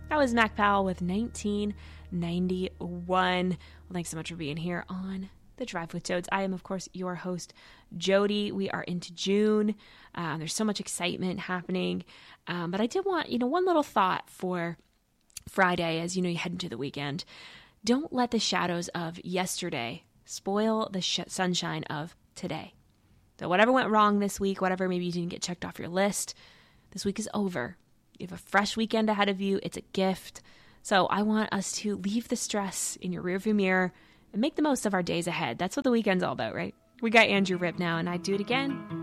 That was Mac Powell with 1991. Well, thanks so much for being here on The Drive with Jodes. I am, of course, your host, Jody. We are into June. There's so much excitement happening. But I did want, one little thought for Friday as, you head into the weekend. Don't let the shadows of yesterday spoil the sunshine of today. So whatever went wrong this week, whatever maybe you didn't get checked off your list, this week is over. You have a fresh weekend ahead of you. It's a gift. So I want us to leave the stress in your rearview mirror and make the most of our days ahead. That's what the weekend's all about, right? We got Andrew Ripp now, and I'd do it again